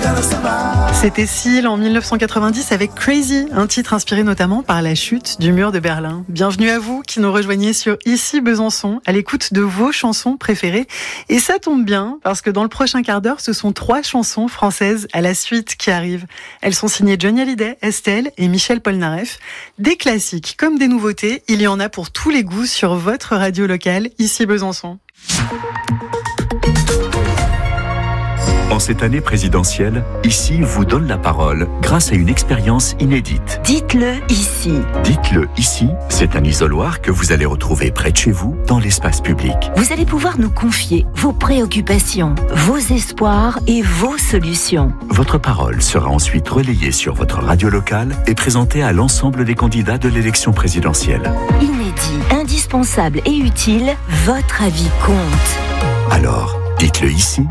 C'était Seal en 1990 avec Crazy, un titre inspiré notamment par la chute du mur de Berlin. Bienvenue à vous qui nous rejoignez sur Ici Besançon, à l'écoute de vos chansons préférées. Et ça tombe bien, parce que dans le prochain quart d'heure, ce sont 3 chansons françaises à la suite qui arrivent. Elles sont signées Johnny Hallyday, Estelle et Michel Polnareff. Des classiques comme des nouveautés, il y en a pour tous les goûts sur votre radio locale, Ici Besançon. En cette année présidentielle, Ici vous donne la parole grâce à une expérience inédite. Dites-le ici. Dites-le ici, c'est un isoloir que vous allez retrouver près de chez vous, dans l'espace public. Vous allez pouvoir nous confier vos préoccupations, vos espoirs et vos solutions. Votre parole sera ensuite relayée sur votre radio locale et présentée à l'ensemble des candidats de l'élection présidentielle. Inédit, indispensable et utile, votre avis compte. Alors, dites-le ici.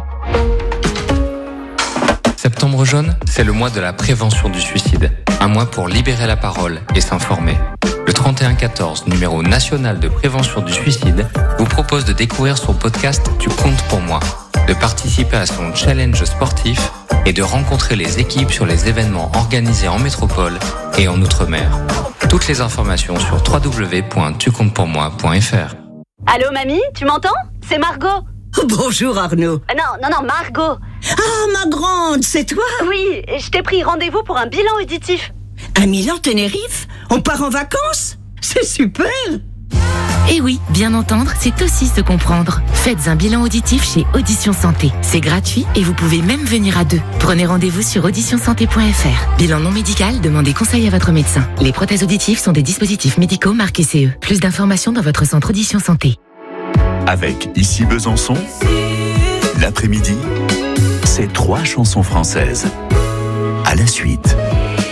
Septembre jaune, c'est le mois de la prévention du suicide. Un mois pour libérer la parole et s'informer. Le 3114, numéro national de prévention du suicide, vous propose de découvrir son podcast Tu comptes pour moi, de participer à son challenge sportif et de rencontrer les équipes sur les événements organisés en métropole et en Outre-mer. Toutes les informations sur www.tucomptespourmoi.fr. Allô mamie, tu m'entends? C'est Margot. Bonjour Arnaud. Non, Margot. Ah, ma grande, c'est toi? Oui, je t'ai pris rendez-vous pour un bilan auditif. Un Milan Tenerife? On part en vacances? C'est super! Et oui, bien entendre, c'est aussi se comprendre. Faites un bilan auditif chez Audition Santé. C'est gratuit et vous pouvez même venir à 2. Prenez rendez-vous sur auditionsanté.fr. Bilan non médical, demandez conseil à votre médecin. Les prothèses auditives sont des dispositifs médicaux marqués CE. Plus d'informations dans votre centre Audition Santé. Avec Ici Besançon, l'après-midi, c'est 3 chansons françaises. À la suite.